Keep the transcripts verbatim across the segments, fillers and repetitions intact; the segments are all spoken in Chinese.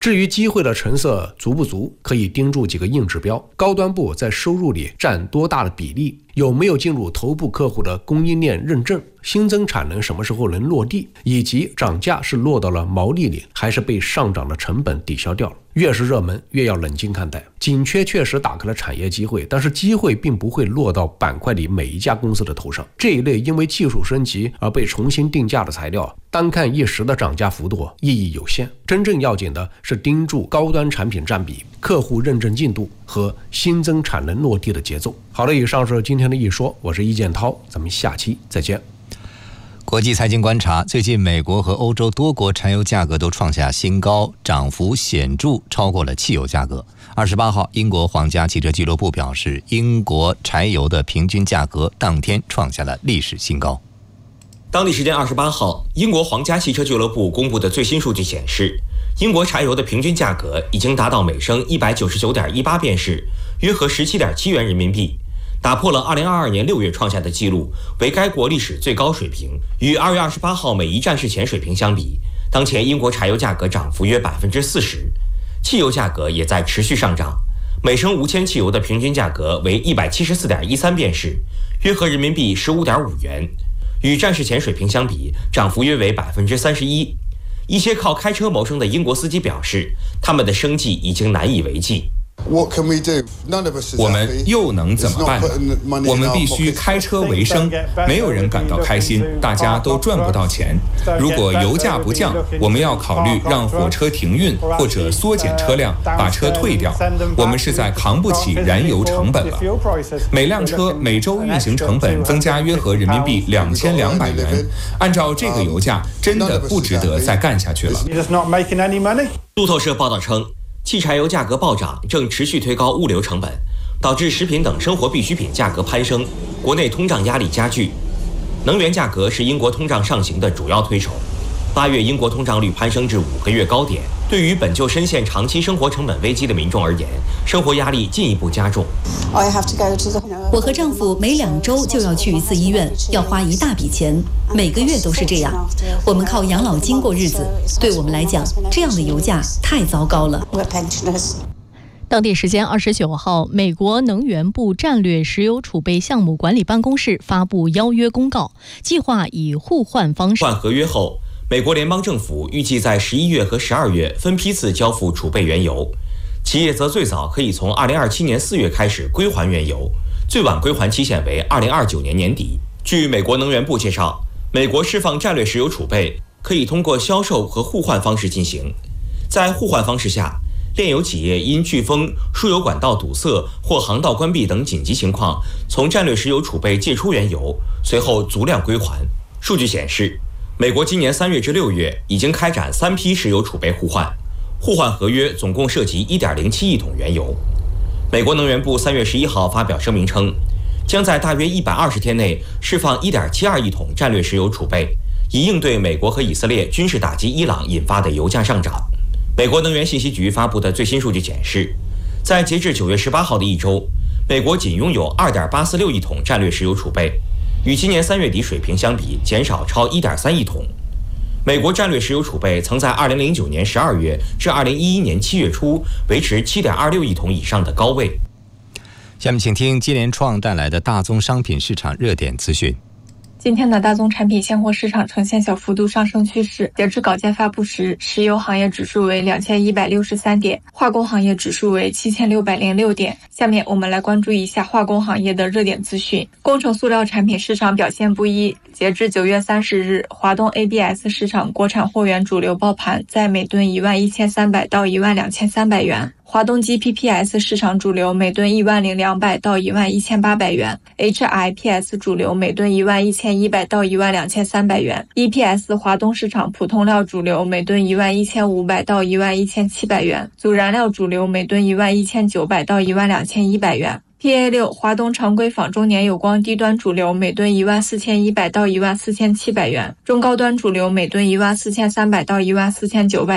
至于机会的成色足不足，可以盯住几个硬指标：高端部在收入里占多大的比例，有没有进入头部客户的供应链认证，新增产能什么时候能落地，以及涨价是落到了毛利里，还是被上涨的成本抵消掉了。越是热门，越要冷静看待。紧缺确实打开了产业机会，但是机会并不会落到板块里每一家公司的头上。这一类因为技术升级而被重新定价的材料，单看一时的涨价幅度意义有限。真正要紧的是盯住高端产品占比、客户认证进度和新增产能落地的节奏。好的，以上是今天的一说，我是易建涛，咱们下期再见。 国际财经观察，最近美国和欧洲多国柴油价格都创下新高，涨幅显著超过了汽油价格。二十八号，英国皇家汽车俱乐部表示，英国柴油的平均价格当天创下了历史新高。 当地时间二十八号，英国皇家汽车俱乐部公布的最新数据显示，英国柴油的平均价格已经达到每升一百九十九点一八便士，约合十七点七元人民币，打破了二零二二年六月创下的纪录，为该国历史最高水平。与二月二十八号每一站式前水平相比，当前英国柴油价格涨幅约百分之四十，汽油价格也在持续上涨，每升无铅汽油的平均价格为一百七十四点一三便士，约合人民币十五点五元，与战时前水平相比，涨幅约为百分之三十一。一些靠开车谋生的英国司机表示，他们的生计已经难以为继。 我们又能怎么办呢？我们必须开车为生，没有人感到开心，大家都赚不到钱。如果油价不降，我们要考虑让火车停运或者缩减车辆，把车退掉。我们是在扛不起燃油成本了。每辆车每周运行成本增加约合人民币两千两百元，按照这个油价，真的不值得再干下去了。 路透社报道称，汽柴油价格暴涨正持续推高物流成本，导致食品等生活必需品价格攀升，国内通胀压力加剧。能源价格是英国通胀上行的主要推手。八月英国通胀率攀升至五个月高点，对于本就深陷长期生活成本危机的民众而言，生活压力进一步加重。 我和丈夫每两周就要去一次医院，要花一大笔钱，每个月都是这样。我们靠养老金过日子，对我们来讲，这样的油价太糟糕了。 当地时间二十九号，美国能源部战略石油储备项目管理办公室发布邀约公告，计划以互换方式换合约后，美国联邦政府预计在十一月和十二月分批次交付储备原油，企业则最早可以从二零二七年四月开始归还原油，最晚归还期限为二零二九年年底。据美国能源部介绍，美国释放战略石油储备可以通过销售和互换方式进行。在互换方式下，炼油企业因飓风、输油管道堵塞或航道关闭等紧急情况，从战略石油储备借出原油，随后足量归还。数据显示，美国今年三月至六月已经开展三批石油储备互换，互换合约总共涉及 一点零七亿桶原油。美国能源部三月十一号发表声明称，将在大约一百二十天内释放 一点七二亿桶战略石油储备，以应对美国和以色列军事打击伊朗引发的油价上涨。美国能源信息局发布的最新数据显示，在截至九月十八号的一周，美国仅拥有 二点八四六亿桶战略石油储备，与今年三月底水平相比减少超 一点三亿桶。美国战略石油储备曾在二零零九年十二月至二零一一年七月初维持 七点二六亿桶以上的高位。 下面请听金联创带来的大宗商品市场热点资讯。 今天的大宗产品现货市场呈现小幅度上升趋势。截至稿件发布时，石油行业指数为两千一百六十三点，化工行业指数为七千六百零六点。下面我们来关注一下化工行业的热点资讯。工程塑料产品市场表现不一。截至九月三十日，华东 A B S 市场国产货源主流报盘在每吨一万一千三百到一万两千三百元。华东 G P P S 市场主流每吨一万零两百到一万一千八百元 ，H I P S 主流每吨一万一千一百到一万两千三百元 ，E P S 华东市场普通料主流每吨一万一千五百到一万一千七百元，组燃料主流每吨一万一千九百到一万两千一百元。P A 六 华东常规仿中年有光低端主流每吨一万四千一百到一万四千七百元，中高端主流每吨一万四千三百到一万四千九百元。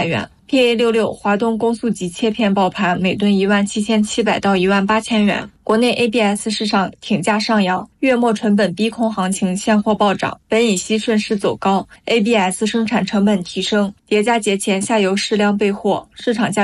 P A 六六 华东高速级切片爆盘每吨一万七千七百到一万八千元。国内 A B S 市场挺价上扬，月末成本逼空行情现货暴涨，苯乙烯顺势走高 ，A B S 生产成本提升，叠加节前下游适量备货，市场价